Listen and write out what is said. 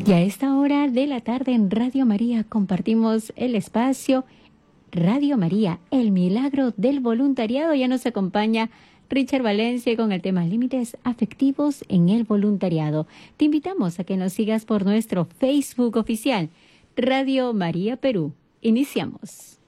Y a esta hora de la tarde en Radio María compartimos el espacio Radio María, el milagro del voluntariado. Ya nos acompaña Richard Valencia con el tema límites afectivos en el voluntariado. Te invitamos a que nos sigas por nuestro Facebook oficial, Radio María Perú. Iniciamos.